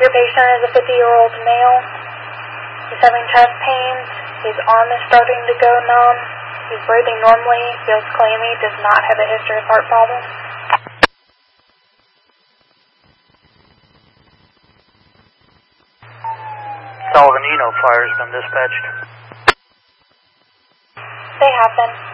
Your patient is a 50-year-old male. He's having chest pains. His arm is starting to go numb. He's breathing normally, feels clammy, does not have a history of heart problems. Sullivan, fire has been dispatched. They have been.